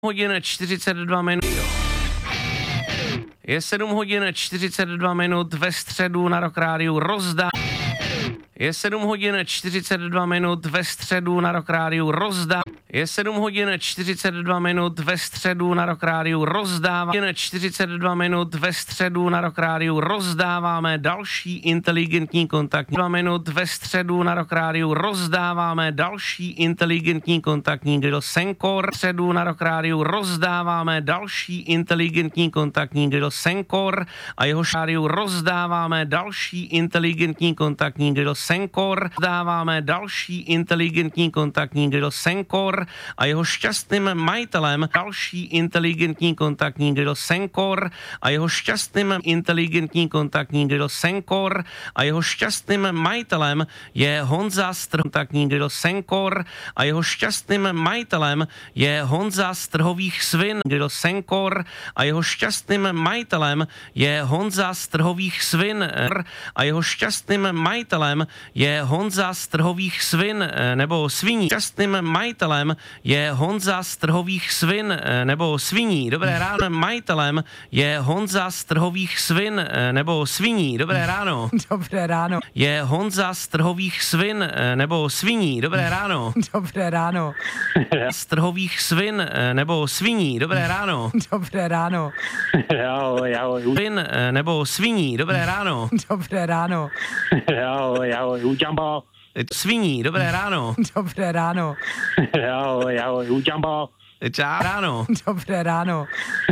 Hodin 42 minut. Je 7 hodin 42 minut ve středu na Rock Rádiu rozdá. Je 7 hodin 42 minut ve středu na Rock Rádiu rozdá. Je 7 hodin 42 minut ve středu na Rock Rádiu rozdává. 42 minut ve středu na Rock Rádiu rozdáváme další inteligentní kontaktní. 2 minut ve středu na Rock Rádiu rozdáváme další inteligentní kontaktní grill Senkor. Středu na Rock Rádiu rozdáváme další inteligentní kontaktní grill Senkor a jeho rádiu rozdáváme další inteligentní kontaktní grill Senkor. Dáváme další inteligentní kontaktní grill Senkor a jeho šťastným majitelem další inteligentní kontaktní grill Senkor a jeho šťastným inteligentní kontaktní grill Senkor a jeho šťastným majitelem je Honza kontaktní grill Senkor a jeho šťastným majitelem je Honza z Trhových svin grill Senkor a jeho šťastným majitelem je Honza z Trhových svin a jeho šťastným majitelem je Honza z Trhových svin nebo sviní. Šťastným majitelem je Honza z Trhových svin nebo sviní. Dobré ráno. Majitelem je Honza z Trhových svin nebo sviní. Dobré ráno. Dobré ráno. Je Honza z Trhových svin nebo sviní. Dobré ráno. Dobré ráno. Z Trhových svin nebo sviní. Dobré ráno. Dobré ráno. Svin nebo sviní. Dobré ráno. Dobré ráno. Sviní. Dobré ráno. Dobré ráno. Čau. Ráno. Dobré ráno.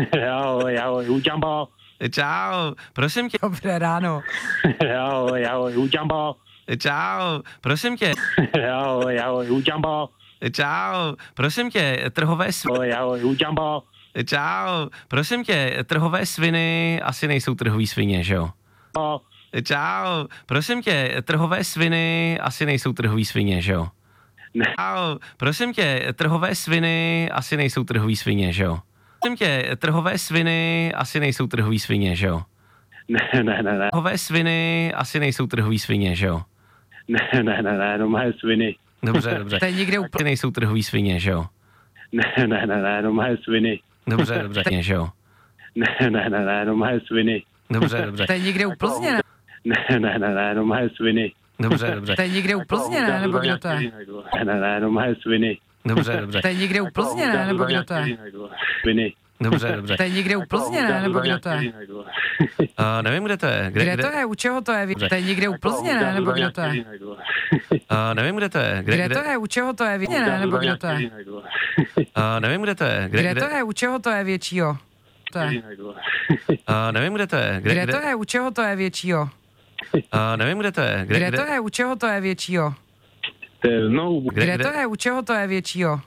Čau. Prosím tě. Dobré ráno. Čau. Prosím tě. Čau. Prosím tě. Trhové sviny. Čau. Prosím tě. Trhové sviny asi nejsou trhový svině, že jo? Čau. Prosím tě. Trhové sviny asi nejsou trhový svině, že jo? Čau. Prosím tě. Trhové sviny asi nejsou trhový svině, že jo? Prosím tě. Trhové sviny asi nejsou trhový svině, že jo? Ne. Trhové sviny asi nejsou trhový svině, že jo? Ne, no moje sviny. Dobře. To je někde úplně. Nejsou trhový svině, že jo? Ne, no moje sviny. Dobře, že jo? Ne, no moje sviny. Dobře. To je někde u Plzně, ne? Ne, no moje sviny. Dobře. To je někde u Plzně, ne? Nebo kdo to je? Ne, no moje sviny. Dobře. To je někde u Plzně, ne? Nebo kdo to je? Sviny. Dobře. To je někde u Plzně, ne? Nebo kdo to je? Nevím, kde to je. Kde to je? U čeho to je? To je někde u Plzně, ne? Nebo kdo to je? Nevím, kde to je. Kde to je? U čeho to je? Ne? Nebo kdo to je? Nevím, kde to je. Kde to je? U čeho to je většího? To je. Nevím, kde to je. Kde to je? U čeho to je většího? Nevím, kde to je. Kde to je? U čeho to je většího? Kde to je? U čeho to je většího?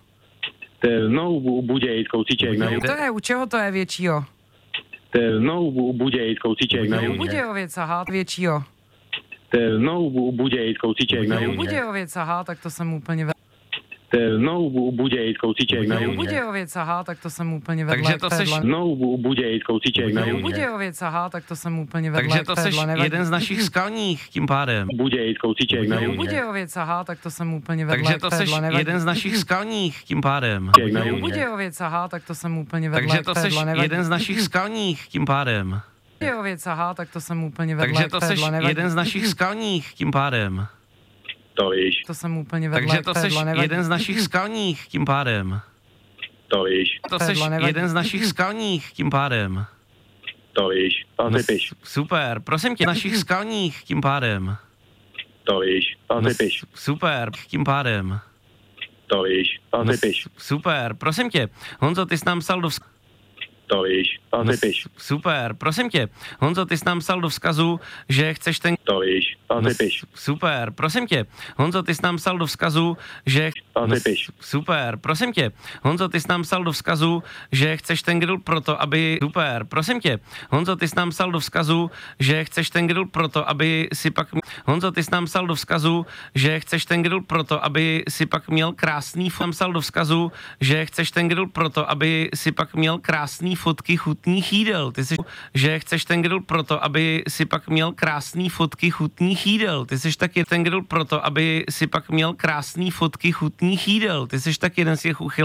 Znovu bude jít kousíček na To je? U čeho to je většího? Znovu bude jít kousíček na U Budějovic, aha, většího. Znovu bude jít kousíček na U Budějovic, aha, tak to jsem úplně Znovu bude jít kousíček na U Budějovic, aha, tak to jsem úplně vedle. Takže to seš... Znovu bude jít kousíček na U Budějovic, aha, tak to jsem úplně vedle. Takže to seš jeden z našich skalních tím pádem. Bude jít kousíček na U Budějovic, aha, tak to jsem úplně vedle. Takže to seš jeden z našich skalních tím pádem. U Budějovic, aha, tak to jsem úplně vedle. Takže to seš jeden z našich skalních tím pádem. Budějovic, aha, tak to jsem úplně vedle. Takže to seš jeden z našich skalních tím pádem. To víš. To jsem úplně vedle. Takže to seš jeden z našich skalních tím pádem. To víš. To seš jeden z našich skalních tím pádem. To víš. To nepiš. Super, prosím tě, našich skalních tím pádem. To víš. To nepiš. Super, tím pádem. To víš. To nepiš. Super, prosím tě, Honzo, ty jsi nám psal do To víš. To nepiš. Super, prosím tě, Honzo, ty jsi nám psal do vzkazu, že chceš ten... To víš. To nepiš. Super, prosím tě, Honzo, ty jsi nám psal do vzkazu, že... To nepiš. Super, prosím tě, Honzo, ty jsi nám psal do vzkazu, že chceš ten grill proto, aby... Super, prosím tě, Honzo, ty jsi nám psal do vzkazu, že chceš ten grill proto, aby si pak... Honzo, ty jsi nám psal do vzkazu, že chceš ten grill proto, aby si pak měl krásný... Psal do vzkazu, že chceš ten grill proto, aby si pak měl krásný fotky chutných jídel. Ty jsi, že chceš ten grill proto, aby si pak měl krásný fotky chutných jídel. Ty jsi taky ten grill proto, aby si pak měl krásný fotky chutných jídel. Ty jsi tak jeden z těch uchyl